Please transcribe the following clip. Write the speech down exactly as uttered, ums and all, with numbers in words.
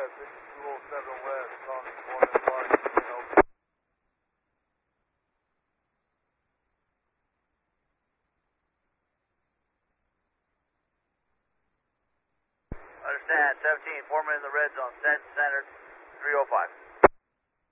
five, this is two oh seven West, calling Florida Park. Understand, seventeen, four minutes in the red zone, set, center, three oh five.